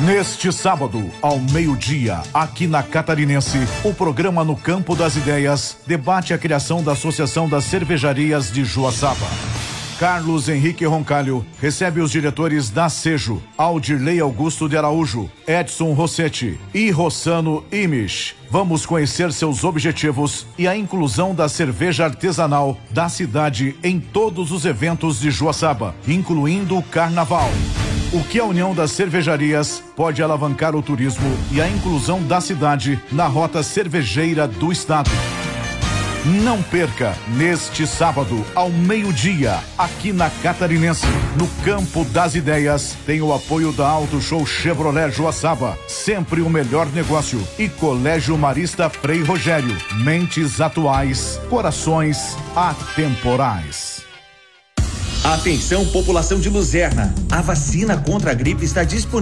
Neste sábado, ao meio-dia, aqui na Catarinense, o programa No Campo das Ideias debate a criação da Associação das Cervejarias de Joaçaba. Carlos Henrique Roncalho recebe os diretores da Sejo, Aldirley Augusto de Araújo, Edson Rossetti e Rossano Imish. Vamos conhecer seus objetivos e a inclusão da cerveja artesanal da cidade em todos os eventos de Joaçaba, incluindo o Carnaval. O que a União das Cervejarias pode alavancar o turismo e a inclusão da cidade na rota cervejeira do estado. Não perca, neste sábado, ao meio-dia, aqui na Catarinense, no Campo das Ideias, tem o apoio da Auto Show Chevrolet Joaçaba, sempre o melhor negócio, e Colégio Marista Frei Rogério, mentes atuais, corações atemporais. Atenção, população de Luzerna, a vacina contra a gripe está disponível